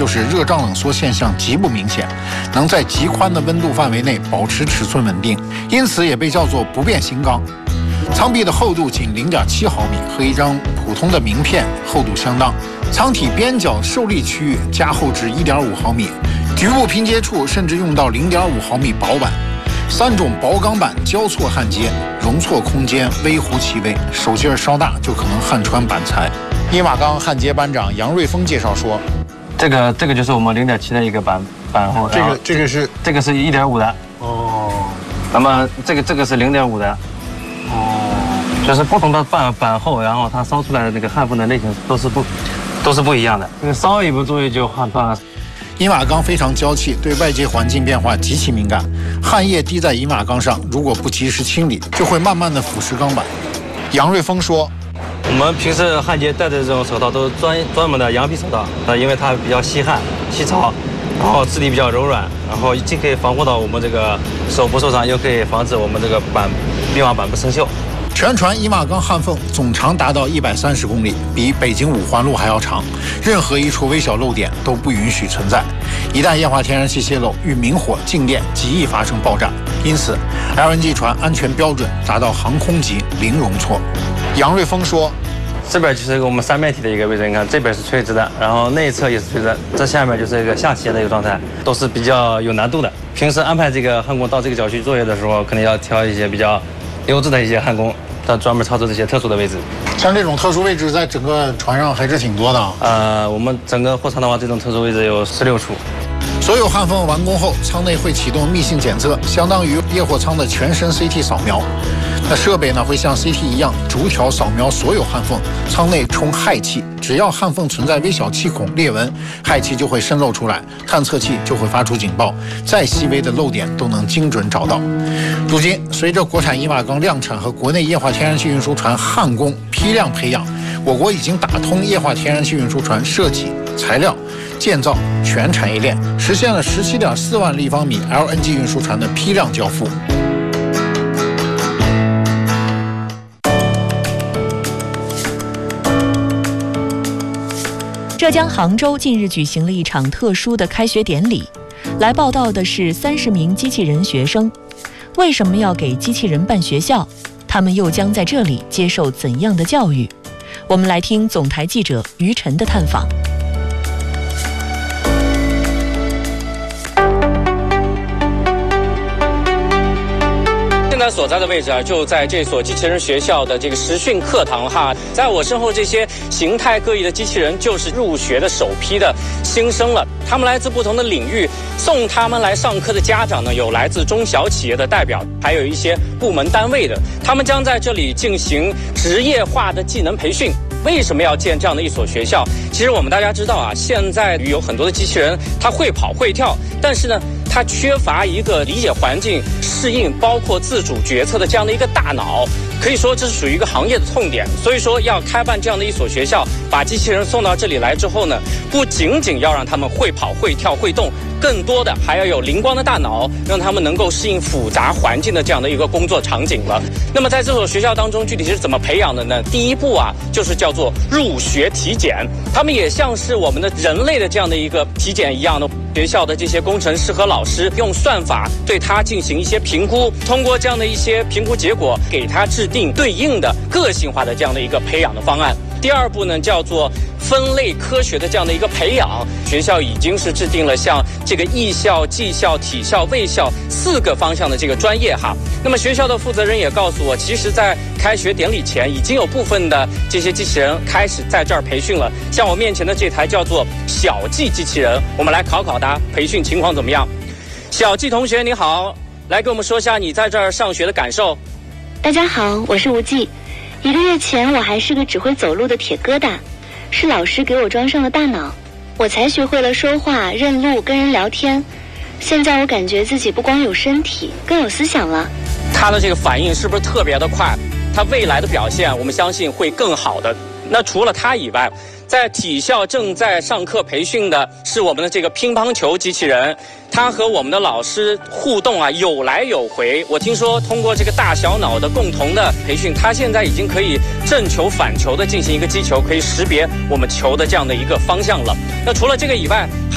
就是热胀冷缩现象极不明显，能在极宽的温度范围内保持尺寸稳定，因此也被叫做不变形钢。舱壁的厚度仅 0.7 毫米，和一张普通的名片厚度相当。舱体边角受力区域加厚至 1.5 毫米，局部拼接处甚至用到 0.5 毫米薄板。3种薄钢板交错焊接，容错空间微乎其微，手劲儿稍大就可能焊穿板材。伊玛钢焊接班长杨瑞峰介绍说：“ 这个就是我们 0.7 的一个板厚， 这个是 1.5的哦， 那么这个是0.5的哦，就是不同的板厚，然后它烧出来的那个焊缝的类型都是不一样的，这个稍一不注意就焊断了。” 银瓦钢非常娇气，对外界环境变化极其敏感。焊液滴在银瓦钢上，如果不及时清理，就会慢慢的腐蚀钢板。杨瑞峰说：“ 我们平时焊接戴的这种手套都是专门的羊皮手套，因为它比较吸焊、吸潮，然后质地比较柔软，然后既可以防护到我们这个手不受伤，又可以防止我们这个壁瓦板不生锈。” 全船银瓦钢焊缝总长达到130公里，比北京5环路还要长。任何一处微小漏点都不允许存在，一旦液化天然气泄漏，遇明火、静电极易发生爆炸。因此 ，LNG 船安全标准达到航空级零容错。杨瑞峰说：“ 这边就是我们三面体的一个位置，你看这边是垂直的，然后内侧也是垂直的，这下面就是一个下斜的一个状态，都是比较有难度的。平时安排这个焊工到这个角去作业的时候，可能要挑一些比较优质的一些焊工。”他专门操作这些特殊的位置， 像这种特殊位置在整个船上还是挺多的。 我们整个货舱的话，这种特殊位置有16处。 所有焊缝完工后，舱内会启动密性检测，相当于液货舱的全身 CT 扫描。那设备呢会像 CT 一样逐条扫描所有焊缝，舱内充氦气，只要焊缝存在微小气孔裂纹，氦气就会渗漏出来，探测器就会发出警报，再细微的漏点都能精准找到。如今，随着国产银瓦钢量产和国内液化天然气运输船焊工批量培养，我国已经打通液化天然气运输船设计、材料、建造全产业链，实现了17.4万立方米 LNG 运输船的批量交付。 浙江杭州近日举行了一场特殊的开学典礼，来报道的是30名机器人学生。为什么要给机器人办学校？他们又将在这里接受怎样的教育？我们来听总台记者于晨的探访。 现在所在的位置啊，就在这所机器人学校的这个实训课堂哈。在我身后这些形态各异的机器人，就是入学的首批的新生了。他们来自不同的领域，送他们来上课的家长呢，有来自中小企业的代表，还有一些部门单位的。他们将在这里进行职业化的技能培训。为什么要建这样的一所学校？其实我们大家知道啊，现在有很多的机器人，它会跑会跳，但是呢，它缺乏一个理解环境、适应，包括自主决策的这样的一个大脑。可以说这是属于一个行业的痛点，所以说要开办这样的一所学校，把机器人送到这里来之后呢，不仅仅要让他们会跑、会跳、会动，更多的还要有灵光的大脑，让他们能够适应复杂环境的这样的一个工作场景了。那么在这所学校当中，具体是怎么培养的呢？第一步啊，就是叫做入学体检，他们也像是我们的人类的这样的一个体检一样的。学校的这些工程师和老师用算法对他进行一些评估，通过这样的一些评估结果，给他制定对应的个性化的这样的一个培养的方案。第二步呢，叫做分类科学的这样的一个培养，学校已经是制定了像这个艺校、技校、体校、卫校4个方向的这个专业哈。那么学校的负责人也告诉我，其实在开学典礼前已经有部分的这些机器人开始在这儿培训了。像我面前的这台叫做小季机器人，我们来考考他培训情况怎么样。小季同学你好，来给我们说一下你在这儿上学的感受。 大家好，我是吴季。1个月前我还是个只会走路的铁疙瘩，是老师给我装上了大脑，我才学会了说话、认路、跟人聊天。现在我感觉自己不光有身体，更有思想了。 他的这个反应是不是特别的快？他未来的表现我们相信会更好的。那除了他以外，在体校正在上课培训的是我们的这个乒乓球机器人，他和我们的老师互动啊，有来有回。我听说通过这个大小脑的共同的培训，他现在已经可以正球反球的进行一个击球，可以识别我们球的这样的一个方向了。那除了这个以外，